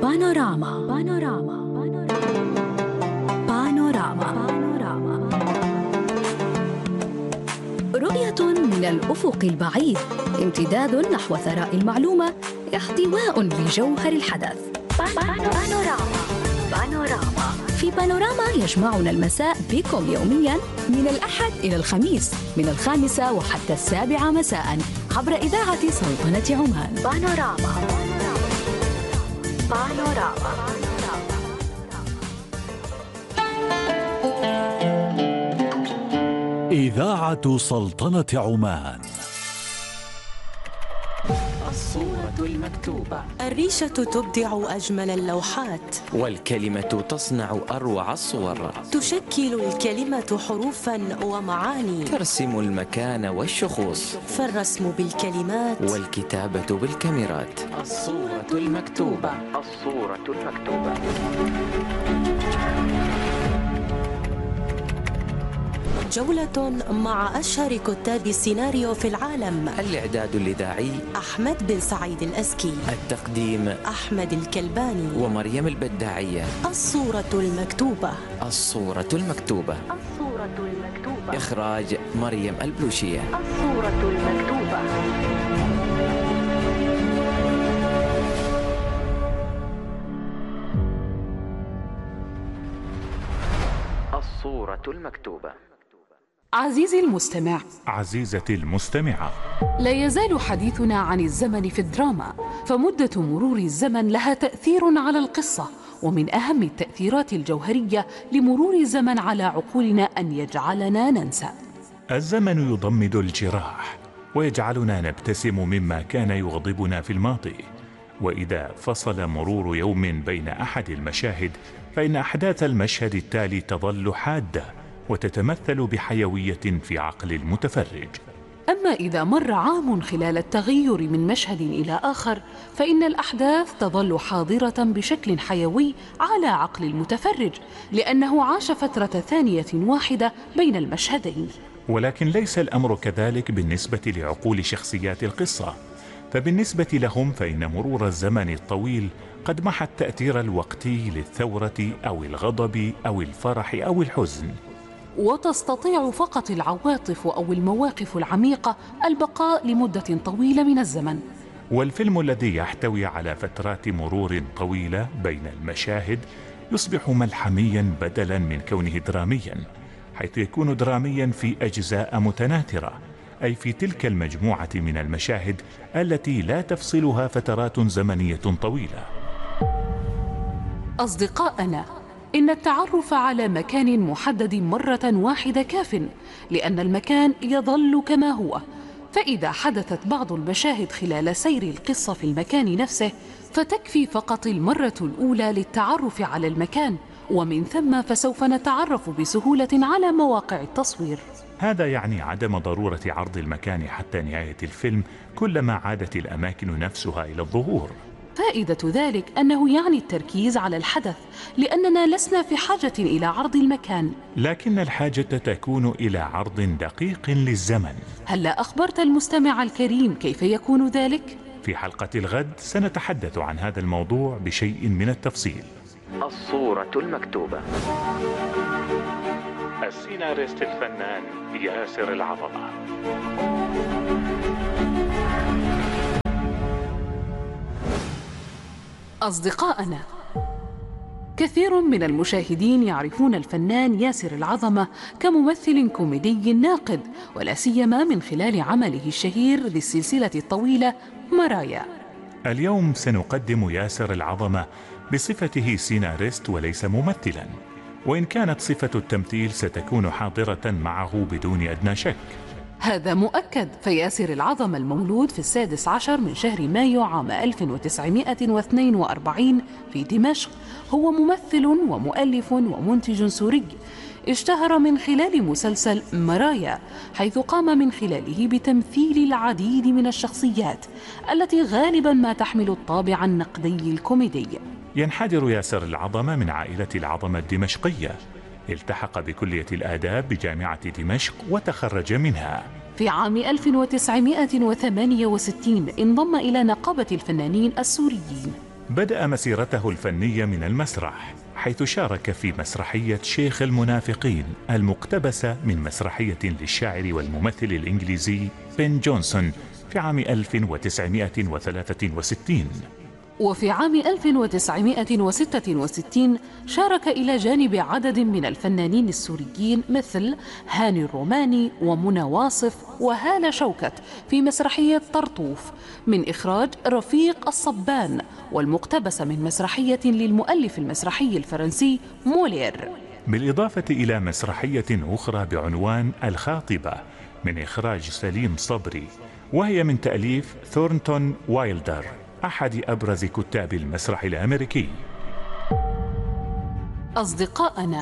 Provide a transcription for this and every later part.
بانوراما. بانوراما. بانوراما. بانوراما. رؤية من الأفق البعيد، امتداد نحو ثراء المعلومة، احتواء لجوهر الحدث. بانوراما. بانوراما. في بانوراما يجمعنا المساء بكم يومياً من الأحد إلى الخميس من 5 وحتى 7 مساءً عبر إذاعة سلطنة عمان. بانوراما. بانوراما. إذاعة سلطنة عمان. الصورة المكتوبة. الريشة تبدع أجمل اللوحات، والكلمة تصنع أروع الصور. تشكل الكلمة حروفاً ومعاني، ترسم المكان والشخوص، فالرسم بالكلمات والكتابة بالكاميرات. الصورة المكتوبة. الصورة المكتوبة. جولة مع أشهر كتاب السيناريو في العالم. الإعداد الإذاعي أحمد بن سعيد الأزكي، التقديم أحمد الكلباني ومريم البداعية. الصورة المكتوبة. الصورة المكتوبة. الصورة المكتوبة. إخراج مريم البلوشية. الصورة المكتوبة. الصورة المكتوبة. عزيزي المستمع، عزيزتي المستمعة، لا يزال حديثنا عن الزمن في الدراما، فمدة مرور الزمن لها تأثير على القصة، ومن أهم التأثيرات الجوهرية لمرور الزمن على عقولنا أن يجعلنا ننسى. الزمن يضمد الجراح ويجعلنا نبتسم مما كان يغضبنا في الماضي، وإذا فصل مرور يوم بين أحد المشاهد فإن أحداث المشهد التالي تظل حادة وتتمثل بحيوية في عقل المتفرج. أما إذا مر عام خلال التغير من مشهد إلى آخر فإن الأحداث تظل حاضرة بشكل حيوي على عقل المتفرج، لأنه عاش فترة ثانية واحدة بين المشهدين. ولكن ليس الأمر كذلك بالنسبة لعقول شخصيات القصة، فبالنسبة لهم فإن مرور الزمن الطويل قد محى التأثير الوقتي للثورة أو الغضب أو الفرح أو الحزن، وتستطيع فقط العواطف أو المواقف العميقة البقاء لمدة طويلة من الزمن. والفيلم الذي يحتوي على فترات مرور طويلة بين المشاهد يصبح ملحميا بدلا من كونه دراميا، حيث يكون دراميا في أجزاء متناثرة، أي في تلك المجموعة من المشاهد التي لا تفصلها فترات زمنية طويلة. أصدقائنا، إن التعرف على مكان محدد مرة واحدة كاف، لأن المكان يظل كما هو، فإذا حدثت بعض المشاهد خلال سير القصة في المكان نفسه فتكفي فقط المرة الأولى للتعرف على المكان، ومن ثم فسوف نتعرف بسهولة على مواقع التصوير. هذا يعني عدم ضرورة عرض المكان حتى نهاية الفيلم كلما عادت الأماكن نفسها إلى الظهور. فائدة ذلك أنه يعني التركيز على الحدث، لأننا لسنا في حاجة إلى عرض المكان، لكن الحاجة تكون إلى عرض دقيق للزمن. هلا أخبرت المستمع الكريم كيف يكون ذلك؟ في حلقة الغد سنتحدث عن هذا الموضوع بشيء من التفصيل. الصورة المكتوبة. السيناريست الفنان ياسر العظمة. أصدقائنا، كثير من المشاهدين يعرفون الفنان ياسر العظمة كممثل كوميدي ناقد، ولا سيما من خلال عمله الشهير للسلسلة الطويلة مرايا. اليوم سنقدم ياسر العظمة بصفته سيناريست وليس ممثلا، وإن كانت صفة التمثيل ستكون حاضرة معه بدون أدنى شك. هذا مؤكد، فياسر العظمة المولود في 16 من شهر مايو عام 1942 في دمشق هو ممثل ومؤلف ومنتج سوري، اشتهر من خلال مسلسل مرايا، حيث قام من خلاله بتمثيل العديد من الشخصيات التي غالبا ما تحمل الطابع النقدي الكوميدي. ينحدر ياسر العظمة من عائلة العظمة الدمشقية، التحق بكلية الآداب بجامعة دمشق وتخرج منها. في عام 1968 انضم إلى نقابة الفنانين السوريين. بدأ مسيرته الفنية من المسرح، حيث شارك في مسرحية شيخ المنافقين المقتبسة من مسرحية للشاعر والممثل الإنجليزي بن جونسون في عام 1963. وفي عام 1966 شارك إلى جانب عدد من الفنانين السوريين مثل هاني الروماني ومنى واصف وهالة شوكت في مسرحية طرطوف من إخراج رفيق الصبان، والمقتبسة من مسرحية للمؤلف المسرحي الفرنسي مولير، بالإضافة إلى مسرحية أخرى بعنوان الخاطبة من إخراج سليم صبري، وهي من تأليف ثورنتون وايلدر أحد أبرز كتاب المسرح الأمريكي. أصدقائنا،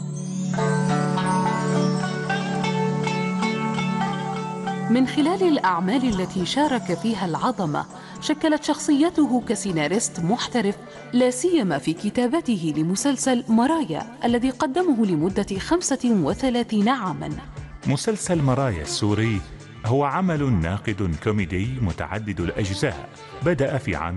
من خلال الأعمال التي شارك فيها العظمة شكلت شخصيته كسيناريست محترف، لا سيما في كتابته لمسلسل مرايا الذي قدمه لمدة 35 عاما. مسلسل مرايا السوري هو عمل ناقد كوميدي متعدد الأجزاء، بدأ في عام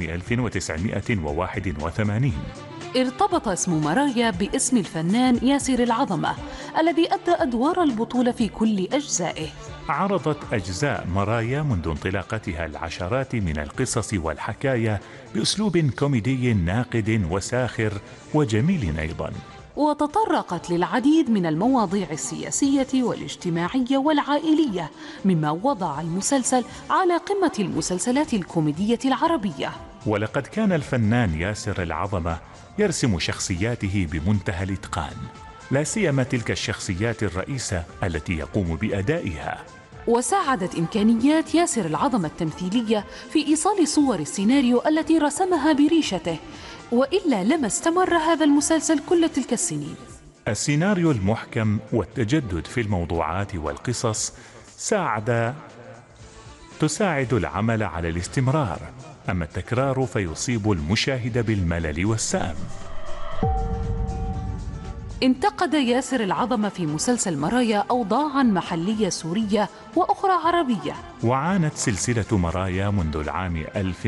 1981. ارتبط اسم مرايا باسم الفنان ياسر العظمة الذي أدى أدوار البطولة في كل أجزائه. عرضت أجزاء مرايا منذ انطلاقتها العشرات من القصص والحكاية بأسلوب كوميدي ناقد وساخر وجميل أيضا، وتطرقت للعديد من المواضيع السياسية والاجتماعية والعائلية، مما وضع المسلسل على قمة المسلسلات الكوميدية العربية. ولقد كان الفنان ياسر العظمة يرسم شخصياته بمنتهى الإتقان، لا سيما تلك الشخصيات الرئيسة التي يقوم بأدائها. وساعدت إمكانيات ياسر العظمة التمثيلية في إيصال صور السيناريو التي رسمها بريشته، وإلا لما استمر هذا المسلسل كل تلك السنين. السيناريو المحكم والتجدد في الموضوعات والقصص تساعد العمل على الاستمرار، أما التكرار فيصيب المشاهد بالملل والسأم. انتقد ياسر العظمة في مسلسل مرايا أوضاعاً محلية سورية وأخرى عربية. وعانت سلسلة مرايا منذ العام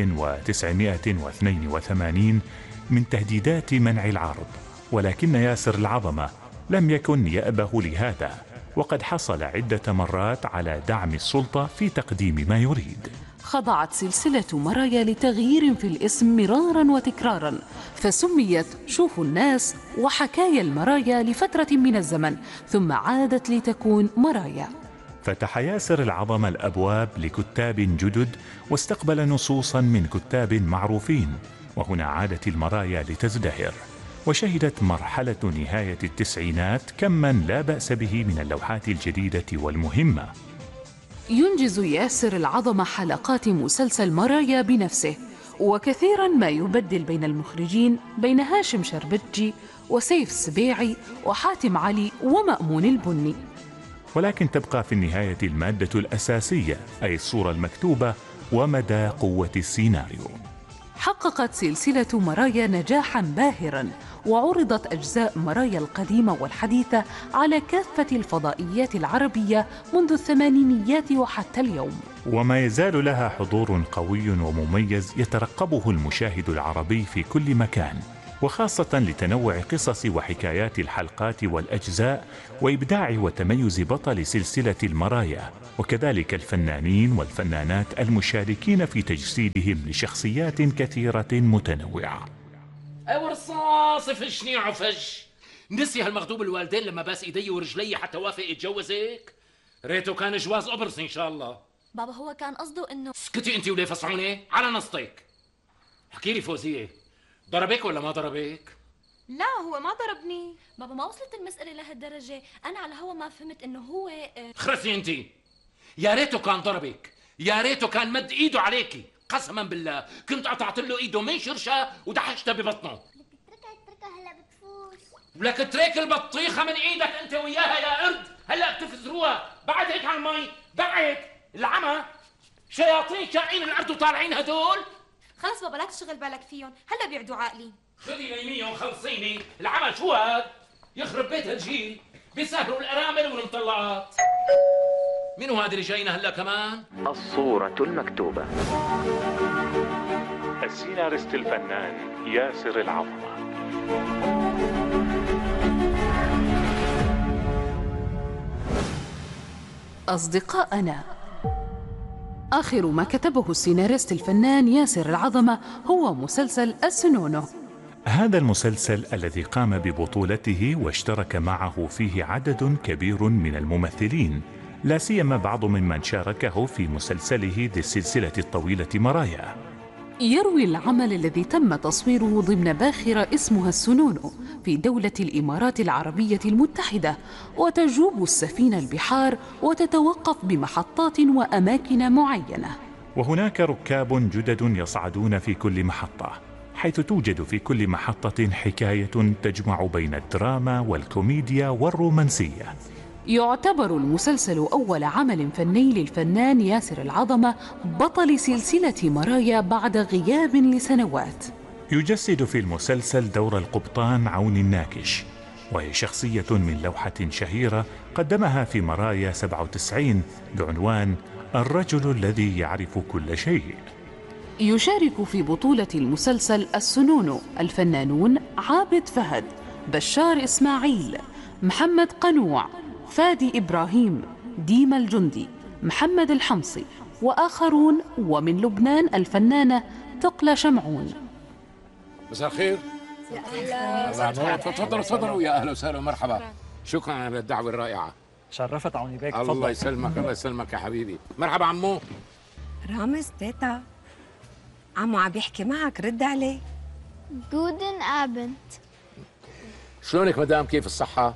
1982 من تهديدات منع العرض، ولكن ياسر العظمة لم يكن يأبه لهذا، وقد حصل عدة مرات على دعم السلطة في تقديم ما يريد. خضعت سلسلة مرايا لتغيير في الاسم مراراً وتكراراً، فسميت شوفوا الناس وحكايا المرايا لفترة من الزمن، ثم عادت لتكون مرايا. فتح ياسر العظمة الأبواب لكتاب جدد، واستقبل نصوصاً من كتاب معروفين، وهنا عادت المرايا لتزدهر، وشهدت مرحلة نهاية التسعينات كماً لا بأس به من اللوحات الجديدة والمهمة. ينجز ياسر العظمة حلقات مسلسل مرايا بنفسه، وكثيراً ما يبدل بين المخرجين، بين هاشم شربتجي وسيف السبيعي وحاتم علي ومأمون البني. ولكن تبقى في النهاية المادة الأساسية، أي الصورة المكتوبة ومدى قوة السيناريو. حققت سلسلة مرايا نجاحاً باهراً، وعرضت أجزاء مرايا القديمة والحديثة على كافة الفضائيات العربية منذ الثمانينيات وحتى اليوم، وما يزال لها حضور قوي ومميز يترقبه المشاهد العربي في كل مكان، وخاصة لتنوع قصص وحكايات الحلقات والأجزاء وإبداع وتميز بطل سلسلة المرايا، وكذلك الفنانين والفنانات المشاركين في تجسيدهم لشخصيات كثيرة متنوعة. ورصاص فشني عفش، نسي هالمغضوب الوالدين لما باس ايدي ورجلي حتى وافق يتجوزك؟ ريته كان جواز قبرص ان شاء الله. بابا هو كان قصده انه... اسكتي انت وليه فصعوني على نصتك. احكي لي فوزية، ضربك ولا ما ضربك؟ لا هو ما ضربني بابا، ما وصلت المسألة لهالدرجة، انا على هوا ما فهمت انه هو خرسي انت، يا ريته كان ضربك، يا ريته كان مد ايده عليكي، قسما بالله كنت قطعت له ايده من شرشة ودحشتها ببطنه. اتركها هلا بتفوز. ولك تريك البطيخة من ايدك انت وياها يا قرد، هلا بتفزروها بعد هيك على المي، بعد العمى شياطين شاقين الارض وطالعين هدول. خلص بابا لا تشغل بالك فيهم، هلا بيعدوا عقلي. خذي يمية وخلصيني، العمى شو هاد؟ يخرب بيت هالجيل، بيسهروا الارامل والمطلقات. منو هاد اللي جاينا هلا كمان؟ الصورة المكتوبة. السيناريست الفنان ياسر العظمة. أصدقائنا، آخر ما كتبه السيناريست الفنان ياسر العظمة هو مسلسل السنونو. هذا المسلسل الذي قام ببطولته واشترك معه فيه عدد كبير من الممثلين، لا سيما بعض ممن شاركه في مسلسله ذي السلسلة الطويلة مرايا. يروي العمل الذي تم تصويره ضمن باخرة اسمها السنونو في دولة الإمارات العربية المتحدة، وتجوب السفينة البحار وتتوقف بمحطات وأماكن معينة، وهناك ركاب جدد يصعدون في كل محطة، حيث توجد في كل محطة حكاية تجمع بين الدراما والكوميديا والرومانسية. يعتبر المسلسل أول عمل فني للفنان ياسر العظمة بطل سلسلة مرايا بعد غياب لسنوات. يجسد في المسلسل دور القبطان عون الناكش، وهي شخصية من لوحة شهيرة قدمها في مرايا 97 بعنوان الرجل الذي يعرف كل شيء. يشارك في بطولة المسلسل السنونو الفنانون عابد فهد، بشار إسماعيل، محمد قنوع، فادي إبراهيم، ديما الجندي، محمد الحمصي وآخرون، ومن لبنان الفنانة تقلى شمعون. مساء الخير. يا أهلا. تفضلوا يا أهلا وسهلا ومرحبا. شكرا على الدعوة الرائعة. شرفت عوني بيك. الله يسلمك الله يسلمك يا حبيبي. مرحبا عمو. رامز تيتا، عمو عم يحكي معك، رد عليه. جودن أبنت. شلونك مدام، كيف الصحة؟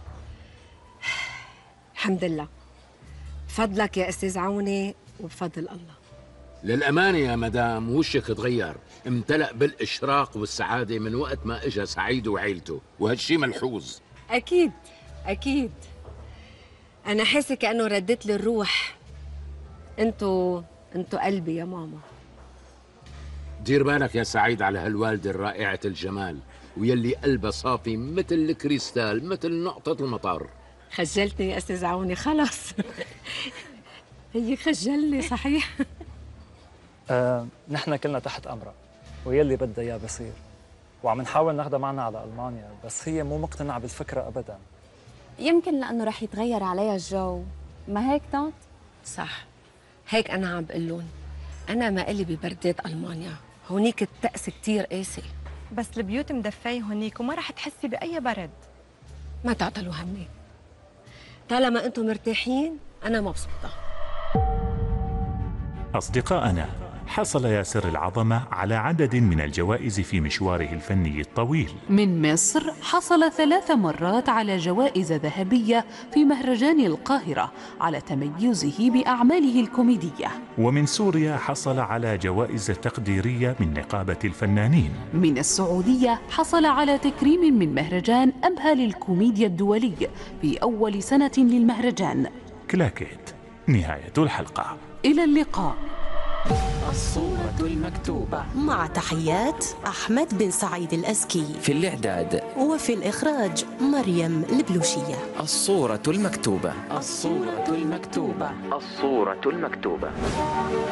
الحمد لله، بفضلك يا أستاذ عوني وبفضل الله. للأمانة يا مدام وشك تغير، امتلأ بالإشراق والسعادة من وقت ما إجا سعيد وعيلته، وهالشي ملحوظ. أكيد أكيد، أنا حاسة كأنه ردت لي الروح. انتو قلبي يا ماما. دير بالك يا سعيد على هالوالدة الرائعة الجمال، ويلي قلبها صافي مثل الكريستال، مثل نقطة المطر. خجلتني يا أستاذ عوني، خلص. هي خجلني صحيح. نحن كلنا تحت أمرها، ويلي بدها إياه بصير، وعم نحاول ناخدها معنا على ألمانيا، بس هي مو مقتنعة بالفكرة أبداً. يمكن لأنه رح يتغير عليها الجو، ما هيك طنط؟ صح، هيك أنا عم بقلون. أنا ما إلي ببردات ألمانيا، هونيك الطقس كتير قاسي. بس البيوت مدفية هونيك وما رح تحسي بأي برد. ما تعطلوا همي، طالما أنتم مرتاحين أنا مبسوطة. أصدقائنا، حصل ياسر العظمة على عدد من الجوائز في مشواره الفني الطويل. من مصر حصل 3 مرات على جوائز ذهبية في مهرجان القاهرة على تميزه بأعماله الكوميدية. ومن سوريا حصل على جوائز تقديرية من نقابة الفنانين. من السعودية حصل على تكريم من مهرجان أبها للكوميديا الدولي في أول سنة للمهرجان. كلاكيت، نهاية الحلقة. إلى اللقاء. الصورة المكتوبة، مع تحيات أحمد بن سعيد الأزكي، في الإعداد وفي الإخراج مريم البلوشية. الصورة المكتوبة. الصورة المكتوبة. الصورة المكتوبة.